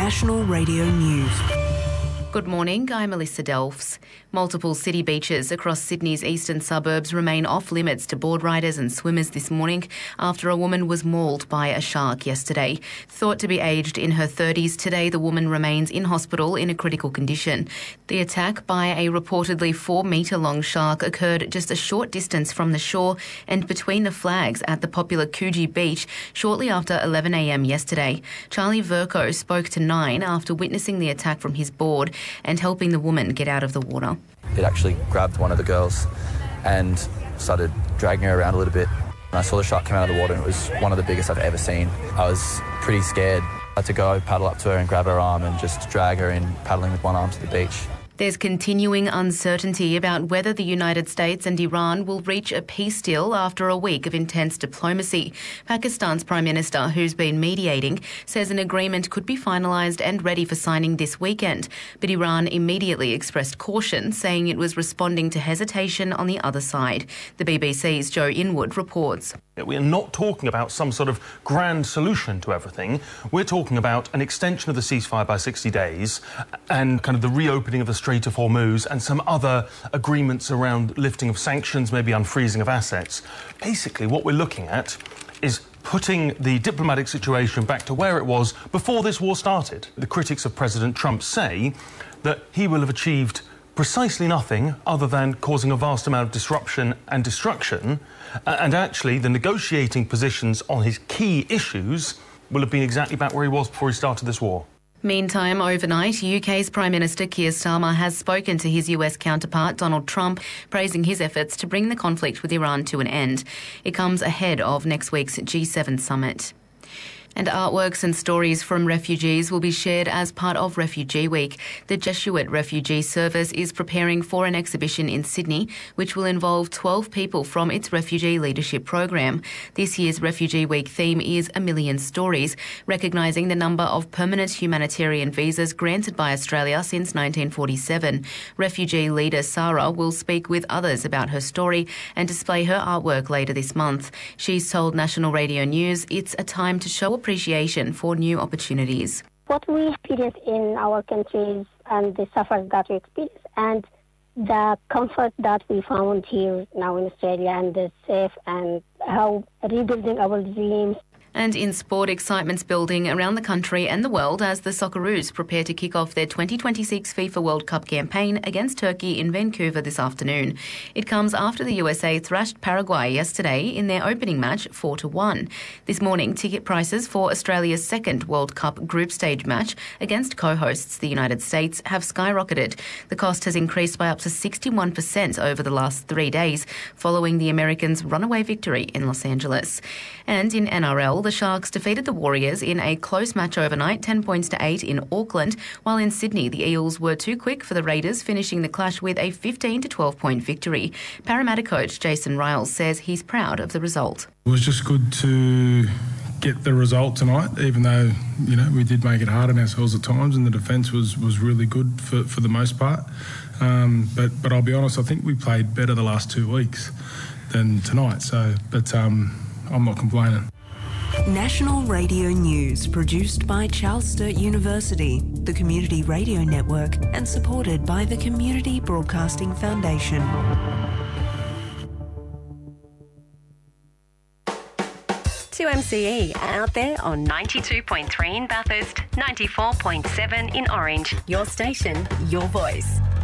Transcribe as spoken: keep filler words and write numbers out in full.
National Radio News. Good morning, I'm Melissa Delphs. Multiple city beaches across Sydney's eastern suburbs remain off limits to board riders and swimmers this morning after a woman was mauled by a shark yesterday. Thought to be aged in her thirties, today the woman remains in hospital in a critical condition. The attack by a reportedly four-metre-long shark occurred just a short distance from the shore and between the flags at the popular Coogee Beach shortly after eleven a m yesterday. Charlie Verco spoke to Nine after witnessing the attack from his board and helping the woman get out of the water. It actually grabbed one of the girls and started dragging her around a little bit. And I saw the shark come out of the water and it was one of the biggest I've ever seen. I was pretty scared. I had to go paddle up to her and grab her arm and just drag her in, paddling with one arm to the beach. There's continuing uncertainty about whether the United States and Iran will reach a peace deal after a week of intense diplomacy. Pakistan's Prime Minister, who's been mediating, says an agreement could be finalised and ready for signing this weekend. But Iran immediately expressed caution, saying it was responding to hesitation on the other side. The B B C's Joe Inwood reports. We are not talking about some sort of grand solution to everything. We're talking about an extension of the ceasefire by sixty days and kind of the reopening of the Strait of Hormuz and some other agreements around lifting of sanctions, maybe unfreezing of assets. Basically, what we're looking at is putting the diplomatic situation back to where it was before this war started. The critics of President Trump say that he will have achieved precisely nothing other than causing a vast amount of disruption and destruction, and actually the negotiating positions on his key issues will have been exactly back where he was before he started this war. Meantime, overnight, U K's Prime Minister Keir Starmer has spoken to his U S counterpart Donald Trump, praising his efforts to bring the conflict with Iran to an end. It comes ahead of next week's G seven summit. And artworks and stories from refugees will be shared as part of Refugee Week. The Jesuit Refugee Service is preparing for an exhibition in Sydney, which will involve twelve people from its Refugee Leadership Program. This year's Refugee Week theme is A Million Stories, recognising the number of permanent humanitarian visas granted by Australia since nineteen forty-seven. Refugee leader Sarah will speak with others about her story and display her artwork later this month. She's told National Radio News it's a time to show appreciation for new opportunities. What we experience in our countries and the suffering that we experience and the comfort that we found here now in Australia and the safe and how rebuilding our dreams. And in sport, excitement's building around the country and the world as the Socceroos prepare to kick off their twenty twenty-six FIFA World Cup campaign against Turkey in Vancouver this afternoon. It comes after the U S A thrashed Paraguay yesterday in their opening match four to one. This morning, ticket prices for Australia's second World Cup group stage match against co-hosts the United States have skyrocketed. The cost has increased by up to sixty-one percent over the last three days following the Americans' runaway victory in Los Angeles. And in N R L, the Sharks defeated the Warriors in a close match overnight, ten points to eight in Auckland, while in Sydney the Eels were too quick for the Raiders, finishing the clash with a fifteen to twelve point victory. Parramatta coach Jason Riles says he's proud of the result. It was just good to get the result tonight, even though, you know, we did make it hard on ourselves at times and the defence was, was really good for, for the most part. Um, but, but I'll be honest, I think we played better the last two weeks than tonight. So, but um, I'm not complaining. National Radio News, produced by Charles Sturt University, the Community Radio Network, and supported by the Community Broadcasting Foundation. two M C E out there on ninety-two point three in Bathurst, ninety-four point seven in Orange. Your station, your voice.